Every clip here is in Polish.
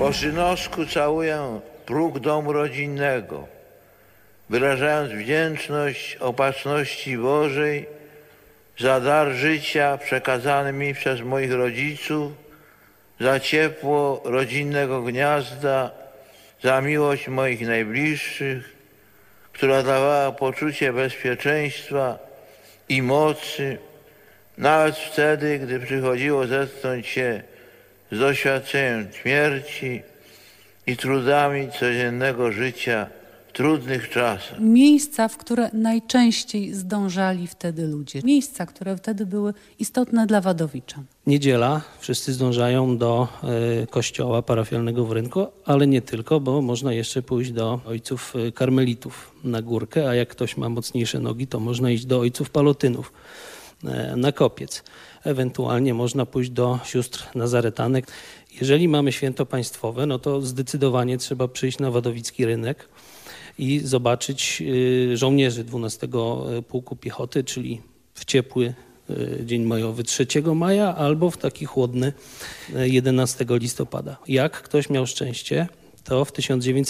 Po synosku całuję próg domu rodzinnego, wyrażając wdzięczność opatrzności Bożej za dar życia przekazany mi przez moich rodziców, za ciepło rodzinnego gniazda, za miłość moich najbliższych, która dawała poczucie bezpieczeństwa i mocy, nawet wtedy, gdy przychodziło zetknąć się z doświadczeniem śmierci i trudami codziennego życia w trudnych czasach. Miejsca, w które najczęściej zdążali wtedy ludzie. Miejsca, które wtedy były istotne dla wadowiczan. Niedziela, wszyscy zdążają do kościoła parafialnego w Rynku, ale nie tylko, bo można jeszcze pójść do ojców karmelitów na górkę, a jak ktoś ma mocniejsze nogi, to można iść do ojców palotynów na Kopiec. Ewentualnie można pójść do sióstr nazaretanek. Jeżeli mamy święto państwowe, no to zdecydowanie trzeba przyjść na Wadowicki Rynek i zobaczyć żołnierzy 12 Pułku Piechoty, czyli w ciepły dzień majowy 3 maja albo w taki chłodny 11 listopada. Jak ktoś miał szczęście, to w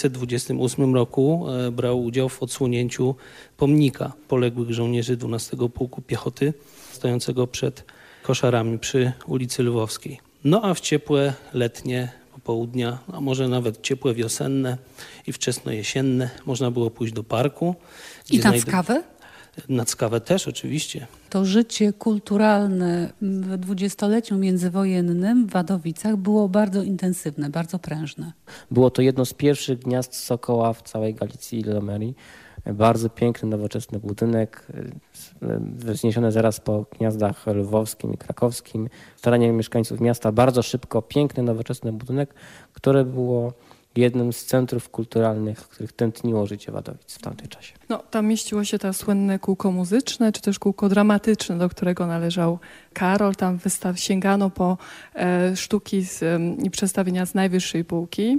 1928 roku brał udział w odsłonięciu pomnika poległych żołnierzy 12 Pułku Piechoty stojącego przed koszarami przy ulicy Lwowskiej. No a w ciepłe letnie popołudnia, a może nawet ciepłe wiosenne i wczesnojesienne można było pójść do parku. I na Ckawę? Na Ckawę też oczywiście. To życie kulturalne w dwudziestoleciu międzywojennym w Wadowicach było bardzo intensywne, bardzo prężne. Było to jedno z pierwszych gniazd Sokoła w całej Galicji i Lomerii. Bardzo piękny, nowoczesny budynek, wzniesiony zaraz po gniazdach lwowskim i krakowskim. Staraniem mieszkańców miasta bardzo szybko, piękny, nowoczesny budynek, które było jednym z centrów kulturalnych, w których tętniło życie Wadowic w tamtym czasie. No, tam mieściło się to słynne kółko muzyczne, czy też kółko dramatyczne, do którego należał Karol. Tam sięgano po sztuki i przedstawienia z najwyższej półki.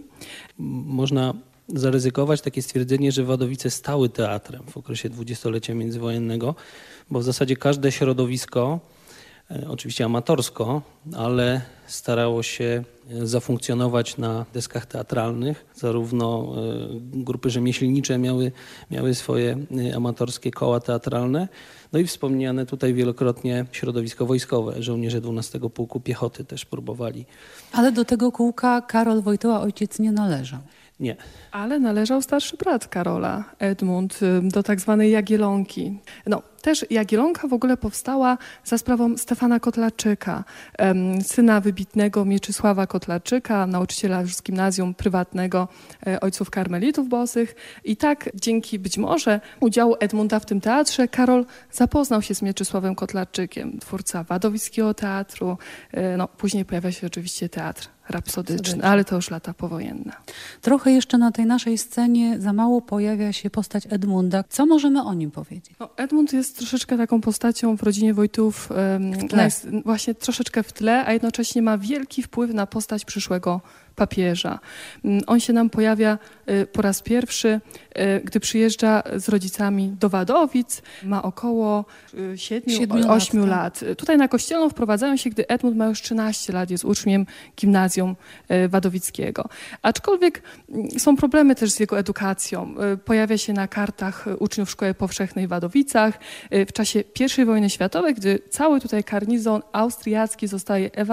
Można zaryzykować takie stwierdzenie, że Wadowice stały teatrem w okresie dwudziestolecia międzywojennego, bo w zasadzie każde środowisko, oczywiście amatorsko, ale starało się zafunkcjonować na deskach teatralnych. Zarówno grupy rzemieślnicze miały swoje amatorskie koła teatralne, no i wspomniane tutaj wielokrotnie środowisko wojskowe. Żołnierze 12 Pułku Piechoty też próbowali. Ale do tego kółka Karol Wojtyła, ojciec, nie należał. Nie. Ale należał starszy brat Karola, Edmund, do tak zwanej Jagiellonki. No, też Jagiellonka w ogóle powstała za sprawą Stefana Kotlarczyka, syna wybitnego Mieczysława Kotlarczyka, nauczyciela już z gimnazjum prywatnego ojców karmelitów bosych. I tak dzięki być może udziału Edmunda w tym teatrze Karol zapoznał się z Mieczysławem Kotlarczykiem, twórca Wadowickiego Teatru. No, później pojawia się oczywiście teatr rapsodyczny, ale to już lata powojenne. Trochę jeszcze na tej naszej scenie za mało pojawia się postać Edmunda. Co możemy o nim powiedzieć? No, Edmund jest troszeczkę taką postacią w rodzinie Wojtyłów, właśnie troszeczkę w tle, a jednocześnie ma wielki wpływ na postać przyszłego papieża. On się nam pojawia po raz pierwszy, gdy przyjeżdża z rodzicami do Wadowic. Ma około 7-8 lat. Tutaj na Kościelną wprowadzają się, gdy Edmund ma już 13 lat, jest uczniem gimnazjum wadowickiego. Aczkolwiek są problemy też z jego edukacją. Pojawia się na kartach uczniów Szkoły Powszechnej w Wadowicach. W czasie I wojny światowej, gdy cały tutaj garnizon austriacki zostaje ewakuowany